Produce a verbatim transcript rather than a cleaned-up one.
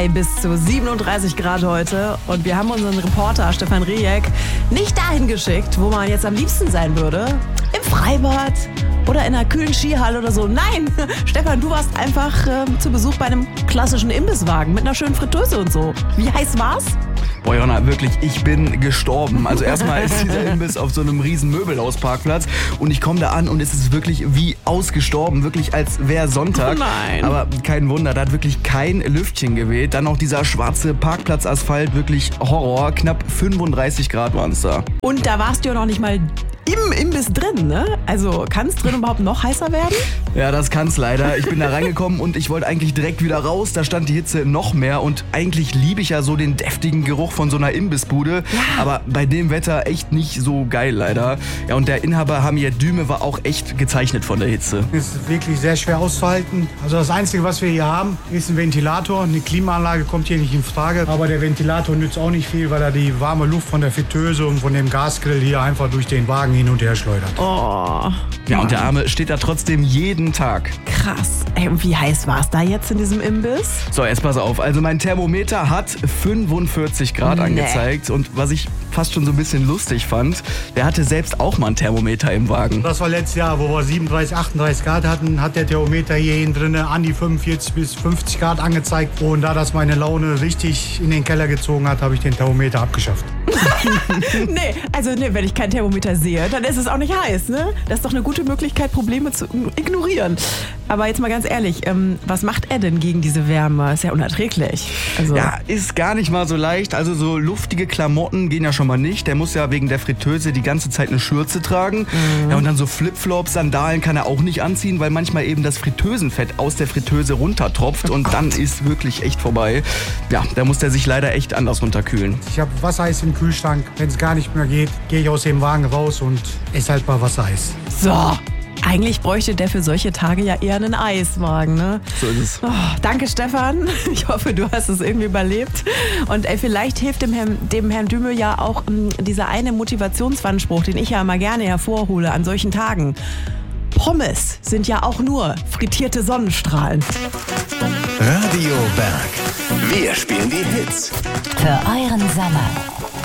Bis zu siebenunddreißig Grad heute und wir haben unseren Reporter Stefan Rejek nicht dahin geschickt, wo man jetzt am liebsten sein würde. Im Freibad oder in einer kühlen Skihalle oder so. Nein, Stefan, du warst einfach äh, zu Besuch bei einem klassischen Imbisswagen mit einer schönen Fritteuse und so. Wie heiß war's? Boah, Jonna, wirklich, ich bin gestorben. Also erstmal ist dieser Imbiss auf so einem riesen Möbelhausparkplatz und ich komme da an und es ist wirklich wie ausgestorben, wirklich als wäre Sonntag. Oh nein. Aber kein Wunder, da hat wirklich kein Lüftchen geweht. Dann noch dieser schwarze Parkplatzasphalt, wirklich Horror. Knapp fünfunddreißig Grad waren es da. Und da warst du ja noch nicht mal im Imbiss drin, ne? Also kann es drin überhaupt noch heißer werden? Ja, das kann's leider. Ich bin da reingekommen und ich wollte eigentlich direkt wieder raus. Da stand die Hitze noch mehr und eigentlich liebe ich ja so den deftigen Geruch von so einer Imbissbude. Ja. Aber bei dem Wetter echt nicht so geil leider. Ja, und der Inhaber Hamir Düme war auch echt gezeichnet von der Hitze. Es ist wirklich sehr schwer auszuhalten. Also das Einzige, was wir hier haben, ist ein Ventilator. Eine Klimaanlage kommt hier nicht in Frage. Aber der Ventilator nützt auch nicht viel, weil er die warme Luft von der Fritteuse und von dem Gasgrill hier einfach durch den Wagen hin und her schleudert. Oh. Ja, und der Arme steht da trotzdem jeden Tag. Krass. Ey, und wie heiß war es da jetzt in diesem Imbiss? So, jetzt pass auf. Also mein Thermometer hat fünfundvierzig Grad Nee. angezeigt. Und was ich fast schon so ein bisschen lustig fand, der hatte selbst auch mal ein Thermometer im Wagen. Das war letztes Jahr, wo wir siebenunddreißig, achtunddreißig Grad hatten, hat der Thermometer hier hinten drin an die fünfundvierzig bis fünfzig Grad angezeigt. Und da das meine Laune richtig in den Keller gezogen hat, habe ich den Thermometer abgeschafft. Nee, also nee, wenn ich kein Thermometer sehe, dann ist es auch nicht heiß, ne? Das ist doch eine gute Möglichkeit, Probleme zu ignorieren. Aber jetzt mal ganz ehrlich, ähm, was macht er denn gegen diese Wärme? Ist ja unerträglich. Also, Ja, ist gar nicht mal so leicht. Also so luftige Klamotten gehen ja schon mal nicht. Der muss ja wegen der Fritteuse die ganze Zeit eine Schürze tragen. Ja, und dann so Flipflops, Sandalen kann er auch nicht anziehen, weil manchmal eben das Fritteusenfett aus der Fritteuse runtertropft und dann ist wirklich echt vorbei. Ja, da muss der sich leider echt anders runterkühlen. Ich habe Wassereis im Kühlschrank. Wenn es gar nicht mehr geht, gehe ich aus dem Wagen raus und esse halt mal Wassereis. so. Eigentlich bräuchte der für solche Tage ja eher einen Eiswagen, ne? So ist es. Oh, danke, Stefan. Ich hoffe, du hast es irgendwie überlebt. Und ey, vielleicht hilft dem Herrn, dem Herrn Düme ja auch ähm, dieser eine Motivationswandspruch, den ich ja immer gerne hervorhole an solchen Tagen. Pommes sind ja auch nur frittierte Sonnenstrahlen. Radio Berg. Wir spielen die Hits. Für euren Sommer.